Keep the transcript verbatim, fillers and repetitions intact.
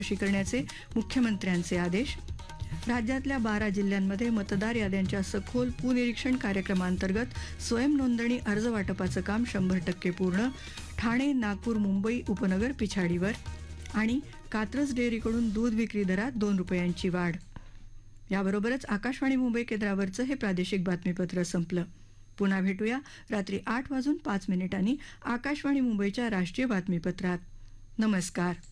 चौकशी करण्याचे मुख्यमंत्र्यांचे आदेश. राज्यातल्या बारा जिल्ह्यांमध्ये मतदार याद्यांच्या सखोल पुनरीक्षण कार्यक्रमांतर्गत स्वयंनोंदणी अर्ज वाटपाचं काम शंभर टक्के पूर्ण. ठाणे, नागपूर, मुंबई उपनगर पिछाडीवर. आणि कात्रज डेअरीकडून दूध विक्री दरात दोन रुपयांची वाढ. याबरोबरच आकाशवाणी मुंबई केंद्रावरचं हे प्रादेशिक बातमीपत्र संपलं. पुन्हा भेटूया रात्री आठ वाजून पाच मिनिटांनी आकाशवाणी मुंबईच्या राष्ट्रीय बातमीपत्रात. नमस्कार.